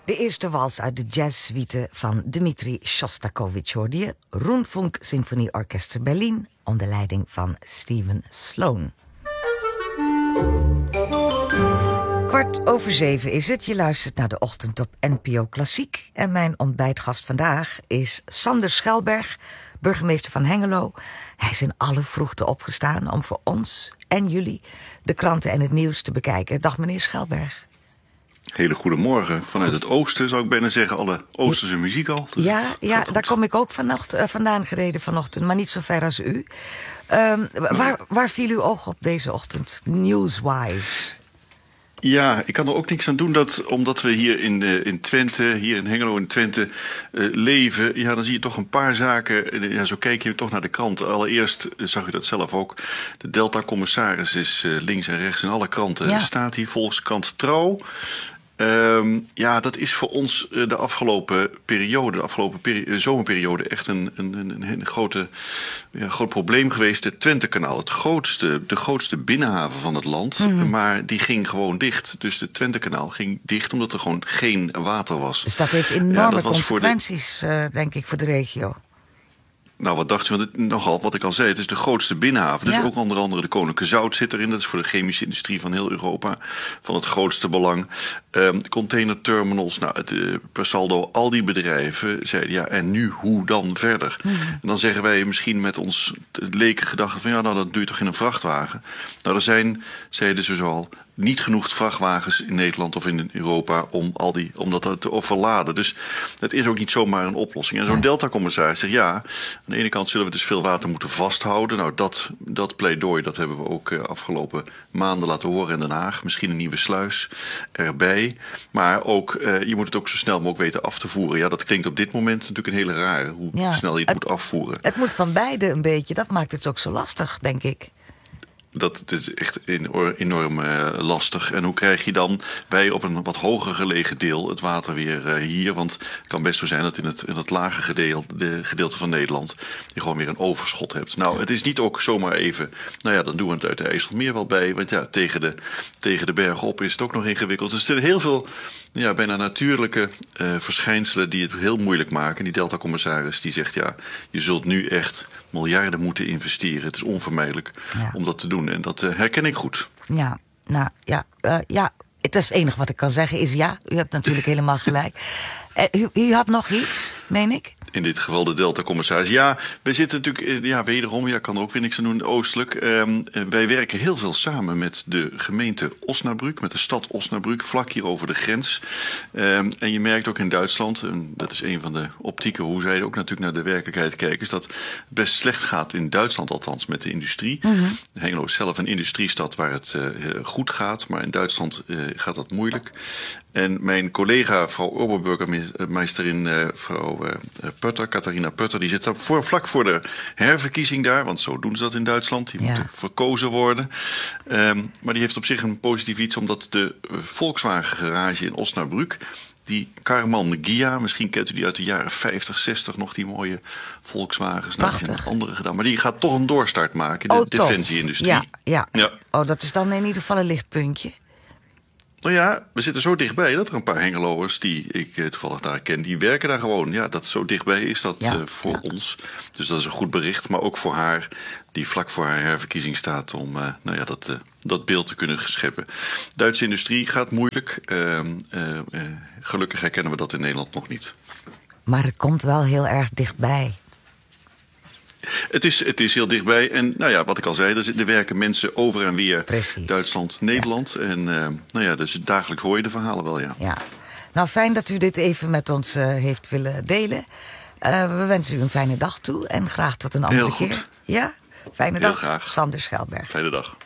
De eerste wals uit de jazzsuite van Dmitri Shostakovich hoorde je. Rundfunk Symfonieorchester Berlin onder leiding van Steven Sloan. 6:15 is het. Je luistert naar de ochtend op NPO Klassiek. En mijn ontbijtgast vandaag is Sander Schelberg, burgemeester van Hengelo. Hij is in alle vroegte opgestaan om voor ons en jullie de kranten en het nieuws te bekijken. Dag meneer Schelberg. Hele goede morgen. Vanuit het oosten zou ik bijna zeggen, alle Oosterse muziek al. Dus ja, daar kom ik ook vandaan gereden vanochtend, maar niet zo ver als u. Waar viel uw oog op deze ochtend, newswise? Ja, ik kan er ook niks aan doen omdat we hier in Twente, hier in Hengelo in Twente leven. Ja, dan zie je toch een paar zaken. Ja, zo kijk je toch naar de krant. Allereerst zag u dat zelf ook. De Delta-commissaris is links en rechts in alle kranten. Ja. Staat hier Volkskrant Trouw. Ja, dat is voor ons de afgelopen zomerperiode echt een groot probleem geweest. Het Twentekanaal, de grootste binnenhaven van het land. Mm-hmm. Maar die ging gewoon dicht. Dus het Twentekanaal ging dicht omdat er gewoon geen water was. Dus dat heeft enorme consequenties, denk ik, voor de regio. Nou, wat dacht u? Want nogal, wat ik al zei, het is de grootste binnenhaven. Dus ook onder andere de Koninklijke Zout zit erin. Dat is voor de chemische industrie van heel Europa van het grootste belang. Containerterminals, per saldo, al die bedrijven zeiden ja, en nu, hoe dan verder? En dan zeggen wij misschien met ons leken gedachten van ja, nou, dat doe je toch in een vrachtwagen? Nou, er zijn, zeiden ze zoal, niet genoeg vrachtwagens in Nederland of in Europa om dat te overladen. Dus het is ook niet zomaar een oplossing. En zo'n Delta-commissaris zegt ja, aan de ene kant zullen we dus veel water moeten vasthouden. Nou, dat pleidooi, dat hebben we ook afgelopen maanden laten horen in Den Haag. Misschien een nieuwe sluis erbij. Maar ook, je moet het ook zo snel mogelijk weten af te voeren. Ja, dat klinkt op dit moment natuurlijk een hele rare, hoe snel je het moet afvoeren. Het moet van beide een beetje, dat maakt het ook zo lastig, denk ik. Dat is echt enorm lastig. En hoe krijg je dan bij op een wat hoger gelegen deel het water weer hier? Want het kan best zo zijn dat in het lage gedeelte van Nederland je gewoon weer een overschot hebt. Nou, het is niet ook zomaar even, nou ja, dan doen we het uit de IJsselmeer wel bij. Want ja, tegen de berg op is het ook nog ingewikkeld. Dus er zijn heel veel bijna natuurlijke verschijnselen die het heel moeilijk maken. Die Delta-commissaris die zegt ja, je zult nu echt miljarden moeten investeren. Het is onvermijdelijk om dat te doen. En dat herken ik goed. Ja, nou ja, het is het enige wat ik kan zeggen is ja. U hebt natuurlijk helemaal gelijk. U had nog iets, meen ik? In dit geval de Delta-commissaris. Ja, we zitten natuurlijk, wederom, ik kan er ook weer niks aan doen, oostelijk. Wij werken heel veel samen met de gemeente Osnabrück, met de stad Osnabrück, vlak hier over de grens. En je merkt ook in Duitsland, en dat is een van de optieken, hoe zij ook natuurlijk naar de werkelijkheid kijken, is dat het best slecht gaat in Duitsland althans met de industrie. Mm-hmm. Hengelo is zelf een industriestad waar het goed gaat, maar in Duitsland gaat dat moeilijk. En mijn collega, mevrouw Oberburgermeisterin, mevrouw Putter, Katharina Putter, die zit daar vlak voor de herverkiezing daar, want zo doen ze dat in Duitsland. Die moeten verkozen worden. Maar die heeft op zich een positief iets, omdat de Volkswagen garage in Osnabrück, die Karman Ghia, misschien kent u die uit de jaren 50, 60 nog, die mooie Volkswagens. Nou, die zijn andere gedaan. Maar die gaat toch een doorstart maken in de defensie-industrie. Ja. Oh, dat is dan in ieder geval een lichtpuntje. Nou ja, we zitten zo dichtbij dat er een paar Hengeloers die ik toevallig daar ken, die werken daar gewoon. Ja, dat zo dichtbij is dat voor ons. Dus dat is een goed bericht, maar ook voor haar, die vlak voor haar herverkiezing staat om dat beeld te kunnen scheppen. Duitse industrie gaat moeilijk. Gelukkig herkennen we dat in Nederland nog niet. Maar het komt wel heel erg dichtbij. Het is heel dichtbij. En wat ik al zei, er werken mensen over en weer. Precies. Duitsland, Nederland. Ja. En dus dagelijks hoor je de verhalen wel, ja. Nou, fijn dat u dit even met ons heeft willen delen. We wensen u een fijne dag toe en graag tot een andere keer. Ja, fijne dag. Heel graag. Sander Schelberg. Fijne dag.